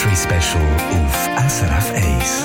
Country Special auf SRF 1.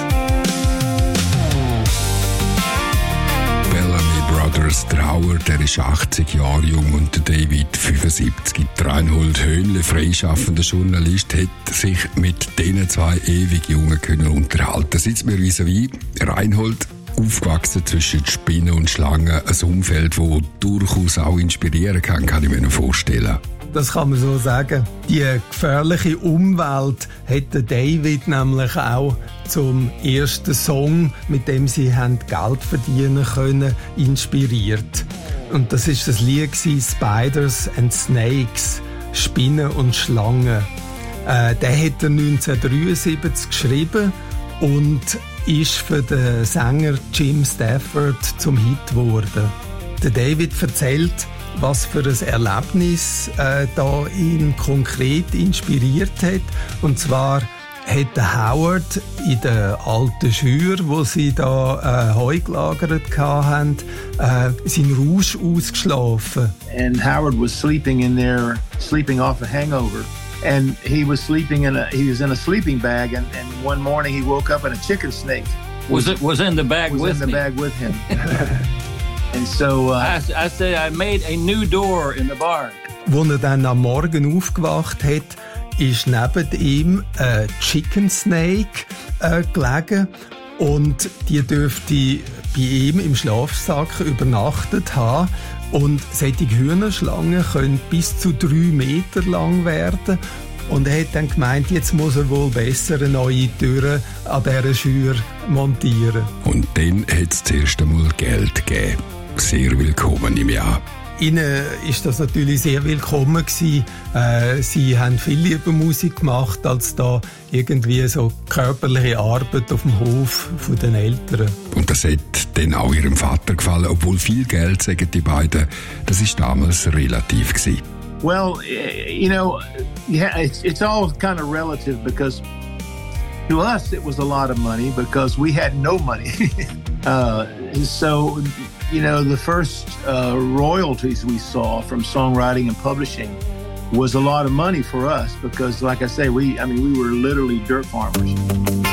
Bellamy Brothers Trauer, der ist 80 Jahre jung und der David 75. Der Reinhold Höhnle, freischaffender Journalist, hat sich mit diesen zwei ewig Jungen können unterhalten. Sitzt mir vis-à-vis. Reinhold, aufgewachsen zwischen Spinnen und Schlangen, ein Umfeld, das durchaus auch inspirieren kann ich mir vorstellen. Das kann man so sagen. Die gefährliche Umwelt hat David nämlich auch zum ersten Song, mit dem sie Geld verdienen können, inspiriert. Und das ist das Lied Spiders and Snakes, Spinnen und Schlangen. Den hat er 1973 geschrieben und ist für den Sänger Jim Stafford zum Hit geworden. Der David erzählt, was für ein Erlebnis da ihn konkret inspiriert hat. Und zwar hat der Howard in der alten Schür, wo sie da Heu gelagert hatten, seinen Rausch ausgeschlafen. And Howard was sleeping in there, sleeping off a hangover. And he was in a sleeping bag. And one morning he woke up and a chicken snake was in the bag with him. And so I say I made a new door in the barn. Als er dann am Morgen aufgewacht hat, ist neben ihm ein Chicken Snake gelegen und die dürfte bei ihm im Schlafsack übernachtet haben. Und solche Hühnerschlangen können bis zu 3 Meter lang werden. Und er hat dann gemeint, jetzt muss er wohl besser eine neue Tür an dieser Schür montieren. Und dann hat es zuerst einmal Geld gegeben. Sehr willkommen im Jahr. Ihnen ist das natürlich sehr willkommen gewesen. Sie haben viel lieber Musik gemacht, als da irgendwie so körperliche Arbeit auf dem Hof von den Eltern. Und das hat dann auch ihrem Vater gefallen, obwohl viel Geld, sagen die beiden, das ist damals relativ gewesen. Well, you know, yeah, it's all kind of relative because to us it was a lot of money because we had no money. So, you know, the first royalties we saw from songwriting and publishing was a lot of money for us because, like I say, we were literally dirt farmers.